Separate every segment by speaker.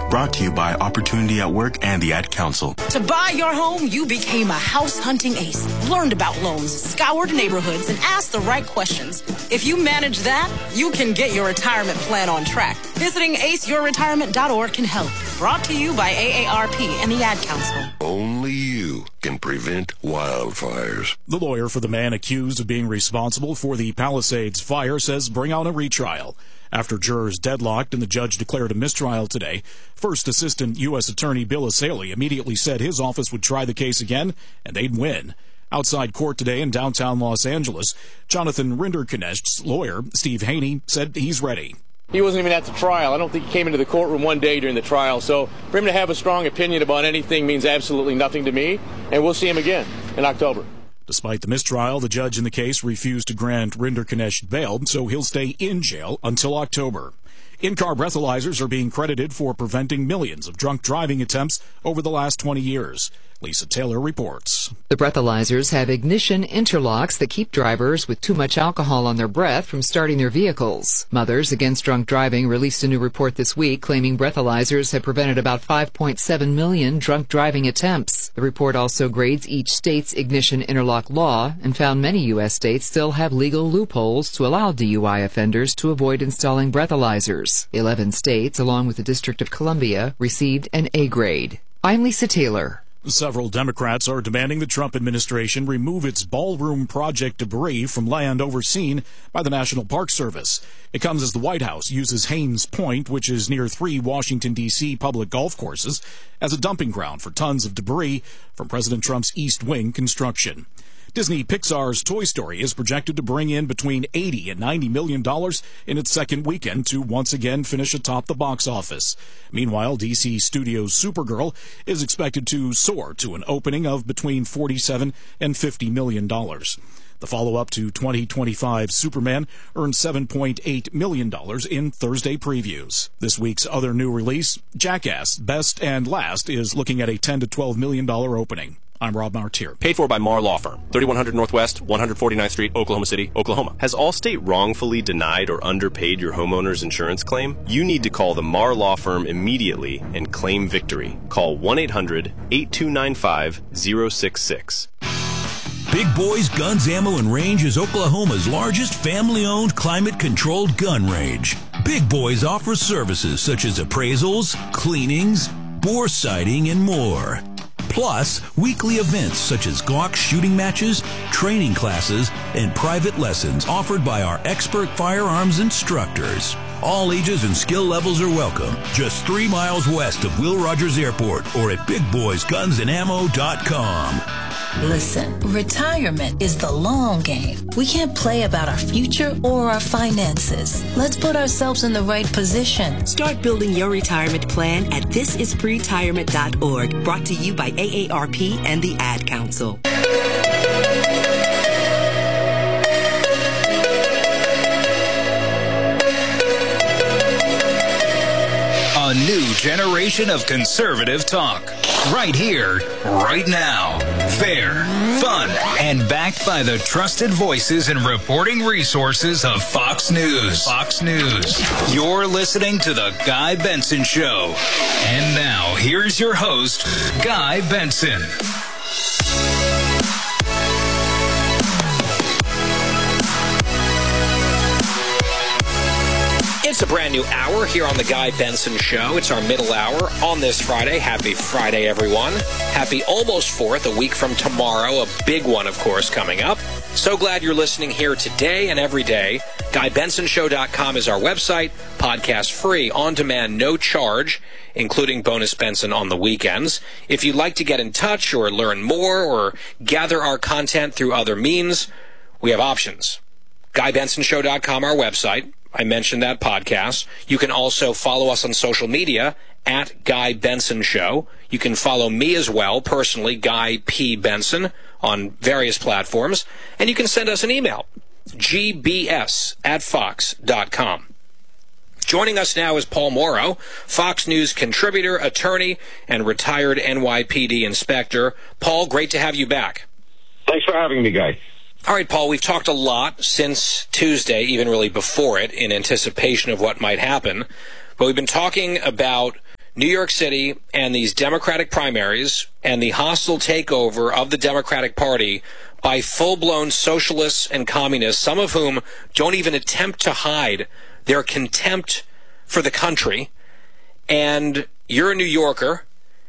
Speaker 1: Brought to you by Opportunity at Work and the Ad Council.
Speaker 2: To buy your home, you became a house hunting ace. Learned about loans, scoured neighborhoods, and asked the right questions. If you manage that, you can get your retirement plan on track. Visiting aceyourretirement.org can help. Brought to you by AARP and the Ad Council.
Speaker 3: Only you can prevent wildfires.
Speaker 4: The lawyer for the man accused of being responsible for the Palisades fire says bring on a retrial. After jurors deadlocked and the judge declared a mistrial today, First Assistant U.S. Attorney Bill Asaley immediately said his office would try the case again and they'd win. Outside court today in downtown Los Angeles, Jonathan Rinderknecht's lawyer, Steve Haney, said he's ready.
Speaker 5: He wasn't even at the trial. I don't think he came into the courtroom one day during the trial. So for him to have a strong opinion about anything means absolutely nothing to me. And we'll see him again in October.
Speaker 4: Despite the mistrial, the judge in the case refused to grant Rinderknecht bail, so he'll stay in jail until October. In-car breathalyzers are being credited for preventing millions of drunk driving attempts over the last 20 years. Lisa Taylor reports.
Speaker 6: The breathalyzers have ignition interlocks that keep drivers with too much alcohol on their breath from starting their vehicles. Mothers Against Drunk Driving released a new report this week claiming breathalyzers have prevented about 5.7 million drunk driving attempts. The report also grades each state's ignition interlock law and found many U.S. states still have legal loopholes to allow DUI offenders to avoid installing breathalyzers. 11 states, along with the District of Columbia, received an A grade. I'm Lisa Taylor.
Speaker 4: Several Democrats are demanding the Trump administration remove its ballroom project debris from land overseen by the National Park Service. It comes as the White House uses Haines Point, which is near 3 Washington, D.C. public golf courses, as a dumping ground for tons of debris from President Trump's East Wing construction. Disney Pixar's Toy Story is projected to bring in between $80 and $90 million in its second weekend to once again finish atop the box office. Meanwhile, DC Studios' Supergirl is expected to soar to an opening of between $47 and $50 million. The follow-up to 2025 Superman earned $7.8 million in Thursday previews. This week's other new release, Jackass Best and Last, is looking at a $10 to $12 million opening. I'm Rob Martier.
Speaker 7: Paid for by Marr Law Firm, 3100 Northwest, 149th Street, Oklahoma City, Oklahoma.
Speaker 8: Has Allstate wrongfully denied or underpaid your homeowner's insurance claim? You need to call the Marr Law Firm immediately and claim victory. Call 1-800-8295-066.
Speaker 9: Big Boys Guns, Ammo, and Range is Oklahoma's largest family-owned, climate-controlled gun range. Big Boys offers services such as appraisals, cleanings, bore sighting, and more. Plus, weekly events such as Glock shooting matches, training classes, and private lessons offered by our expert firearms instructors. All ages and skill levels are welcome. Just 3 miles west of Will Rogers Airport or at BigBoysGunsAndAmmo.com.
Speaker 10: Listen, retirement is the long game. We can't play about our future or our finances. Let's put ourselves in the right position.
Speaker 11: Start building your retirement plan at thisispretirement.org. Brought to you by AARP and the Ad Council.
Speaker 12: A new generation of conservative talk. Right here, right now. Fair, fun, and backed by the trusted voices and reporting resources of Fox News. Fox News. You're listening to The Guy Benson Show. And now, here's your host, Guy Benson.
Speaker 13: It's a brand new hour here on The Guy Benson Show. It's our middle hour on this Friday. Happy Friday, everyone. Happy almost 4th, a week from tomorrow. A big one, of course, coming up. So glad you're listening here today and every day. GuyBensonShow.com is our website. Podcast free, on demand, no charge, including Bonus Benson on the weekends. If you'd like to get in touch or learn more or gather our content through other means, we have options. GuyBensonShow.com, our website. I mentioned that podcast. You can also follow us on social media at Guy Benson Show. You can follow me as well, personally, Guy P. Benson, on various platforms. And you can send us an email, gbs@fox.com. Joining us now is Paul Mauro, Fox News contributor, attorney, and retired NYPD inspector. Paul, great to have you back.
Speaker 14: Thanks for having me, Guy.
Speaker 13: All right, Paul, we've talked a lot since Tuesday, even really before it, in anticipation of what might happen. But we've been talking about New York City and these Democratic primaries and the hostile takeover of the Democratic Party by full-blown socialists and communists, some of whom don't even attempt to hide their contempt for the country. And you're a New Yorker.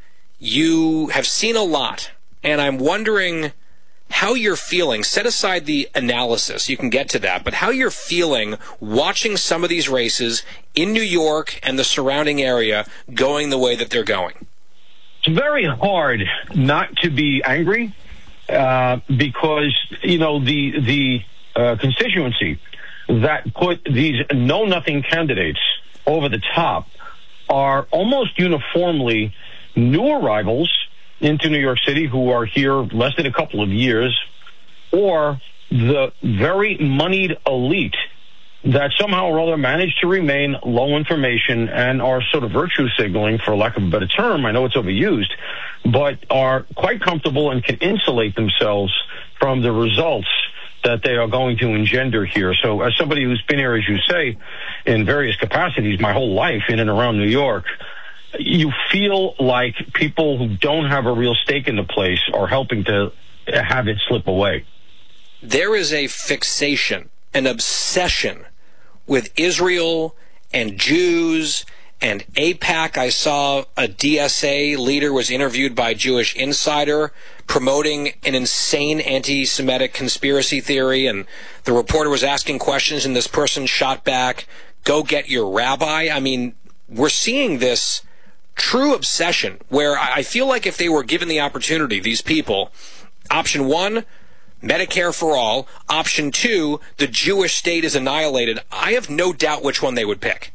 Speaker 13: You have seen a lot. And I'm wondering how you're feeling. Set aside the analysis. You can get to that. But how you're feeling watching some of these races in New York and the surrounding area going the way that they're going.
Speaker 14: It's very hard not to be angry because, you know, the constituency that put these know-nothing candidates over the top are almost uniformly new arrivals into New York City who are here less than a couple of years, or the very moneyed elite that somehow or other managed to remain low information and are sort of virtue signaling, for lack of a better term. I know it's overused, but are quite comfortable and can insulate themselves from the results that they are going to engender here. So as somebody who's been here, as you say, in various capacities my whole life in and around New York, you feel like people who don't have a real stake in the place are helping to have it slip away.
Speaker 13: There is a fixation, an obsession with Israel and Jews and AIPAC. I saw a DSA leader was interviewed by Jewish Insider promoting an insane anti-Semitic conspiracy theory, and the reporter was asking questions, and this person shot back, "Go get your rabbi." I mean, we're seeing this true obsession where I feel like if they were given the opportunity, these people, option one, Medicare for all, option two, the Jewish state is annihilated, I have no doubt which one they would pick.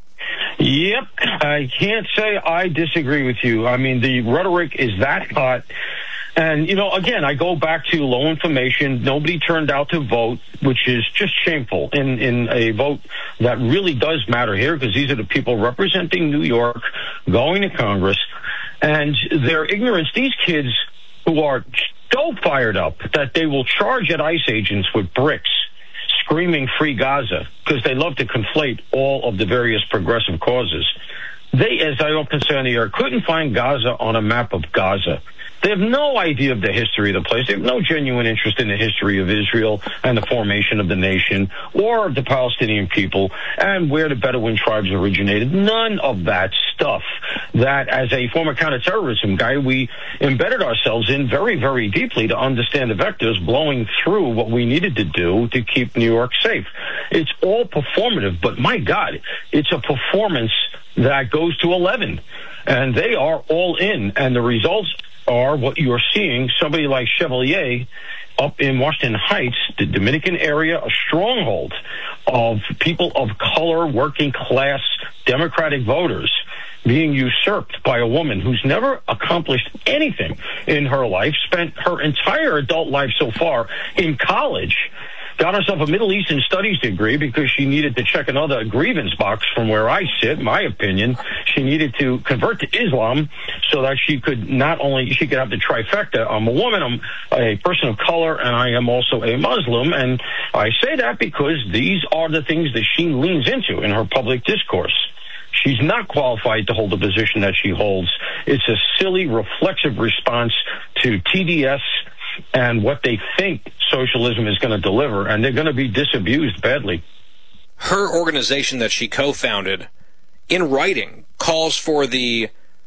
Speaker 14: Yep, I can't say I disagree with you. I mean, the rhetoric is that hot. And, you know, again, I go back to low information. Nobody turned out to vote, which is just shameful in a vote that really does matter here, because these are the people representing New York, going to Congress. And their ignorance, these kids who are so fired up that they will charge at ICE agents with bricks, screaming "Free Gaza," because they love to conflate all of the various progressive causes. They, as I often say on the air, couldn't find Gaza on a map of Gaza. They have no idea of the history of the place. They have no genuine interest in the history of Israel and the formation of the nation or the Palestinian people and where the Bedouin tribes originated. None of that stuff that, as a former counterterrorism guy, we embedded ourselves in very, very deeply to understand the vectors blowing through what we needed to do to keep New York safe. It's all performative, but my God, it's a performance that goes to 11. And they are all in, and the results are what you're seeing. Somebody like Chevalier up in Washington Heights, the Dominican area, a stronghold of people of color, working class Democratic voters, being usurped by a woman who's never accomplished anything in her life, spent her entire adult life so far in college, got herself a Middle Eastern Studies degree because she needed to check another grievance box from where I sit, my opinion. She needed to convert to Islam so that she could not only, she could have the trifecta. I'm a woman, I'm a person of color, and I am also a Muslim. And I say that because these are the things that she leans into in her public discourse. She's not qualified to hold the position that she holds. It's a silly, reflexive response to TDS and what they think socialism is going to deliver, and they're going to be disabused badly.
Speaker 13: Her organization that she co-founded, in writing, calls for the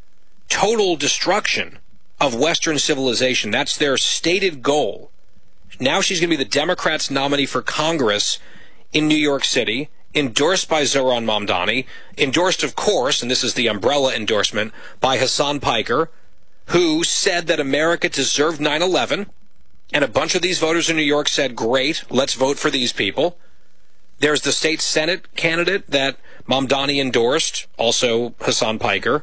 Speaker 13: total destruction of Western civilization. That's their stated goal. Now she's going to be the Democrats' nominee for Congress in New York City, endorsed by Zohran Mamdani, endorsed, of course, and this is the umbrella endorsement, by Hassan Piker, who said that America deserved 9/11, and a bunch of these voters in New York said, great, let's vote for these people. There's the state Senate candidate that Mamdani endorsed, also Hassan Piker,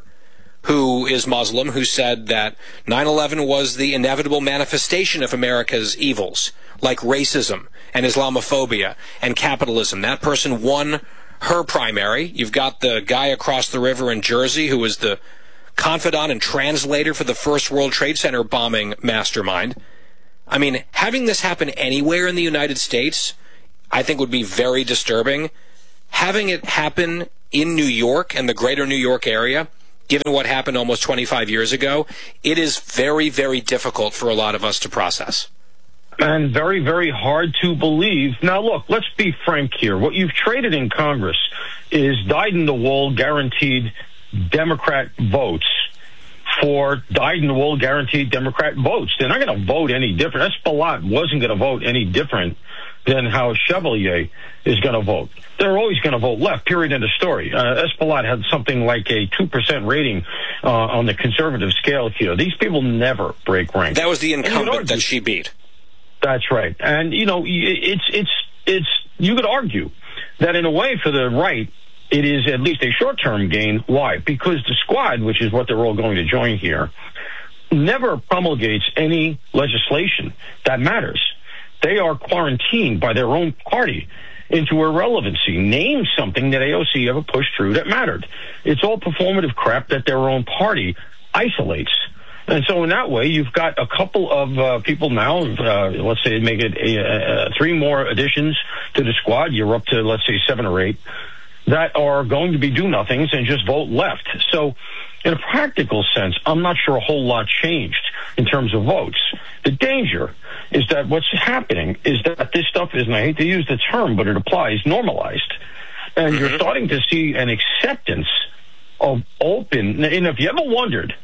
Speaker 13: who is Muslim, who said that 9/11 was the inevitable manifestation of America's evils, like racism and Islamophobia and capitalism. That person won her primary. You've got the guy across the river in Jersey who was the confidant and translator for the first World Trade Center bombing mastermind. I mean, having this happen anywhere in the United States, I think would be very disturbing. Having it happen in New York and the greater New York area given what happened almost 25 years ago, it is very, very difficult for a lot of us to process.
Speaker 14: And very, very hard to believe. Now, look, let's be frank here. What you've traded in Congress is dyed-in-the-wool guaranteed Democrat votes for dyed-in-the-wool guaranteed Democrat votes. They're not going to vote any different. Espaillat wasn't going to vote any different than how Chevalier is going to vote. They're always going to vote left, period, end of story. Espaillat had something like a 2% rating on the conservative scale here. These people never break rank.
Speaker 13: That was the incumbent that she beat.
Speaker 14: That's right. And, you know, it's you could argue that in a way for the right, it is at least a short-term gain. Why? Because the Squad, which is what they're all going to join here, never promulgates any legislation that matters. They are quarantined by their own party into irrelevancy. Name something that AOC ever pushed through that mattered. It's all performative crap that their own party isolates. And so in that way, you've got a couple of people now, let's say make it 3 more additions to the Squad. You're up to, let's say, 7 or 8 that are going to be do-nothings and just vote left. So in a practical sense, I'm not sure a whole lot changed in terms of votes. The danger is that what's happening is that this stuff is, and I hate to use the term, but it applies, normalized. And you're starting to see an acceptance of open, and if you ever wondered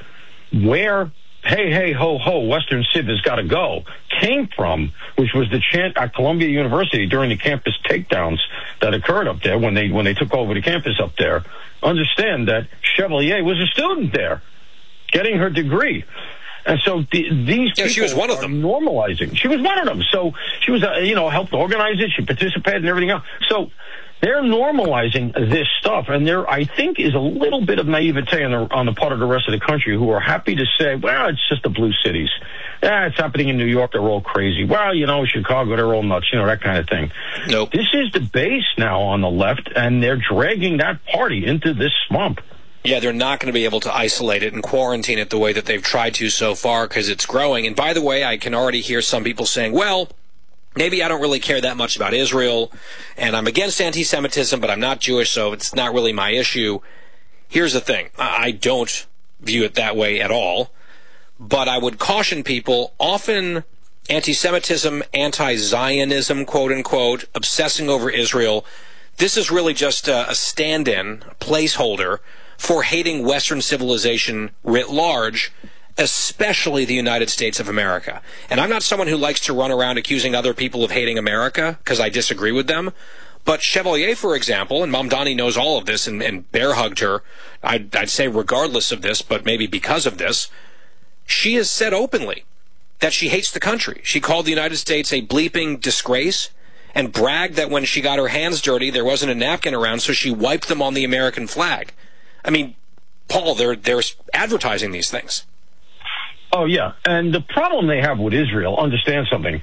Speaker 14: where hey, hey, ho, ho, Western Civ has got to go, came from, which was the chant at Columbia University during the campus takedowns that occurred up there when they took over the campus up there. Understand that Chevalier was a student there, getting her degree. And so these people
Speaker 13: she was one of them.
Speaker 14: Normalizing. She was one of them. So she was, helped organize it. She participated and everything else. So they're normalizing this stuff, and there, I think, is a little bit of naivete on the part of the rest of the country who are happy to say, well, it's just the blue cities. Yeah, it's happening in New York, they're all crazy. Well, Chicago, they're all nuts, that kind of thing.
Speaker 13: Nope.
Speaker 14: This is the base now on the left, and they're dragging that party into this swamp.
Speaker 13: Yeah, they're not going to be able to isolate it and quarantine it the way that they've tried to so far because it's growing. And by the way, I can already hear some people saying, well, maybe I don't really care that much about Israel, and I'm against anti-Semitism, but I'm not Jewish, so it's not really my issue. Here's the thing. I don't view it that way at all, but I would caution people, often anti-Semitism, anti-Zionism, quote-unquote, obsessing over Israel, this is really just a stand-in, a placeholder for hating Western civilization writ large, especially the United States of America. And I'm not someone who likes to run around accusing other people of hating America because I disagree with them. But Chevalier, for example, and Mamdani knows all of this and bear hugged her, I'd say regardless of this, but maybe because of this, she has said openly that she hates the country. She called the United States a bleeping disgrace and bragged that when she got her hands dirty, there wasn't a napkin around, so she wiped them on the American flag. I mean, Paul, they're advertising these things.
Speaker 14: Oh, yeah. And the problem they have with Israel, understand something,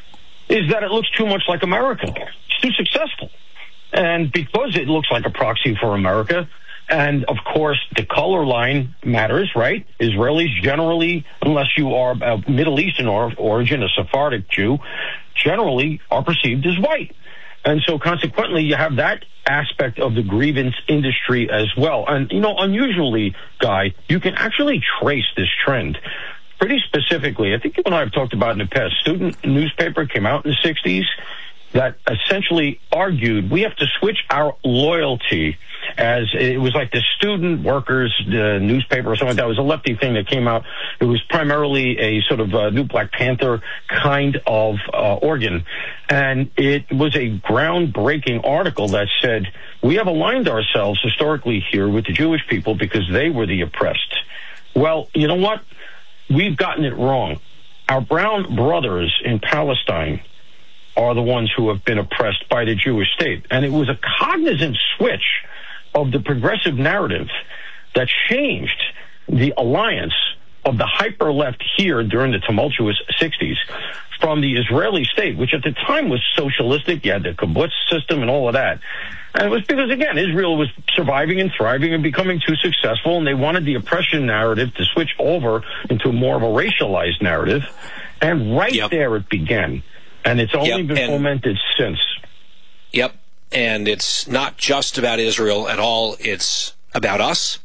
Speaker 14: is that it looks too much like America. It's too successful. And because it looks like a proxy for America, and, of course, the color line matters, right? Israelis generally, unless you are a Middle Eastern origin, a Sephardic Jew, generally are perceived as white. And so, consequently, you have that aspect of the grievance industry as well. And, unusually, Guy, you can actually trace this trend pretty specifically. I think you and I have talked about in the past. Student newspaper came out in the 60s that essentially argued we have to switch our loyalty, as it was like the student workers newspaper or something like that. It was a lefty thing that came out. It was primarily a sort of new Black Panther kind of organ. And it was a groundbreaking article that said, we have aligned ourselves historically here with the Jewish people because they were the oppressed. Well, you know what? We've gotten it wrong. Our brown brothers in Palestine are the ones who have been oppressed by the Jewish state. And it was a cognizant switch of the progressive narrative that changed the alliance of the hyper-left here during the tumultuous 60s from the Israeli state, which at the time was socialistic. You had the kibbutz system and all of that. And it was because, again, Israel was surviving and thriving and becoming too successful, and they wanted the oppression narrative to switch over into more of a racialized narrative. And there it began. And it's only been fomented since. Yep.
Speaker 13: And it's not just about Israel at all. It's about us.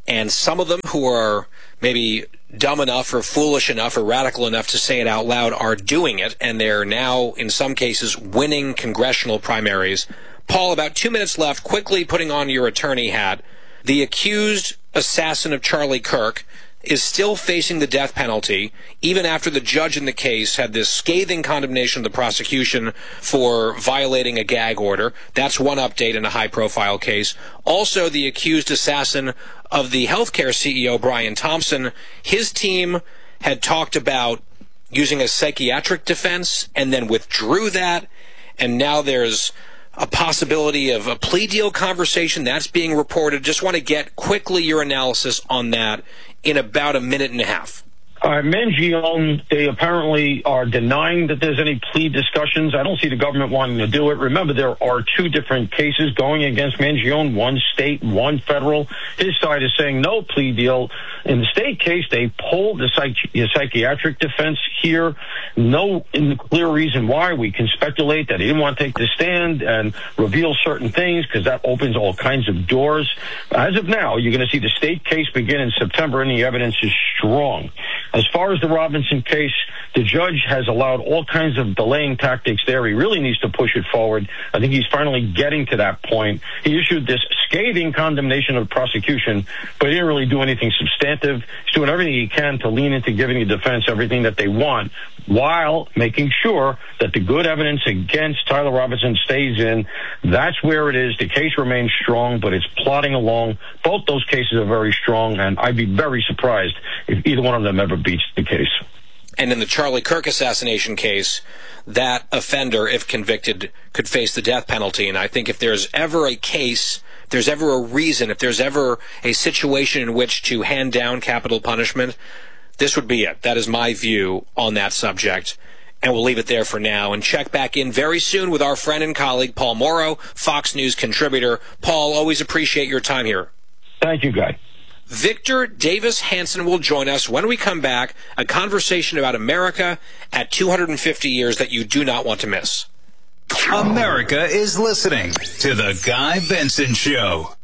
Speaker 13: and some of them who are maybe dumb enough or foolish enough or radical enough to say it out loud are doing it, and they're now, in some cases, winning congressional primaries. Paul, about 2 minutes left, quickly putting on your attorney hat. The accused assassin of Charlie Kirk is still facing the death penalty, even after the judge in the case had this scathing condemnation of the prosecution for violating a gag order. That's one update in a high-profile case. Also, the accused assassin of the healthcare CEO, Brian Thompson, his team had talked about using a psychiatric defense and then withdrew that, and now there's a possibility of a plea deal conversation that's being reported. Just want to get quickly your analysis on that in about a minute and a half.
Speaker 14: Mangione, they apparently are denying that there's any plea discussions. I don't see the government wanting to do it. Remember, there are two different cases going against Mangione, one state, one federal. His side is saying no plea deal. In the state case, they pulled the psychiatric defense here. No clear reason why. We can speculate that he didn't want to take the stand and reveal certain things because that opens all kinds of doors. As of now, you're going to see the state case begin in September, and the evidence is strong. As far as the Robinson case, the judge has allowed all kinds of delaying tactics there. He really needs to push it forward. I think he's finally getting to that point. He issued this scathing condemnation of the prosecution, but he didn't really do anything substantive. He's doing everything he can to lean into giving the defense everything that they want, while making sure that the good evidence against Tyler Robinson stays in. That's where it is. The case remains strong, but it's plodding along. Both those cases are very strong, and I'd be very surprised if either one of them ever beats the case.
Speaker 13: And in the Charlie Kirk assassination case, that offender, if convicted, could face the death penalty. And I think if there's ever a case, if there's ever a reason, if there's ever a situation in which to hand down capital punishment, this would be it. That is my view on that subject. And we'll leave it there for now and check back in very soon with our friend and colleague, Paul Mauro, Fox News contributor. Paul, always appreciate your time here.
Speaker 14: Thank you, Guy.
Speaker 13: Victor Davis Hanson will join us when we come back, a conversation about America at 250 years that you do not want to miss.
Speaker 12: America is listening to The Guy Benson Show.